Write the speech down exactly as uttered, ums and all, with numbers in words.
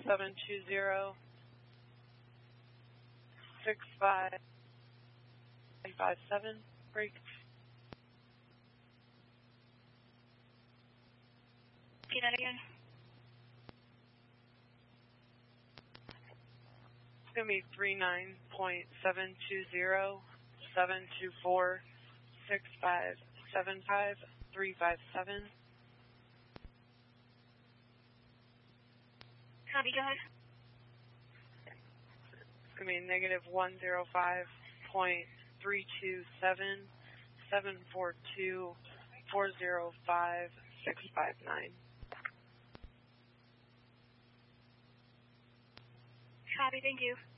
seven two zero, six five five seven. Break. See that again? It's going to be three nine point seven two zero, seven two four, six five seven five, three five seven. Copy, go ahead. It's going to be negative one zero five point three two seven, seven four two, four zero five, six five nine. Copy, thank you.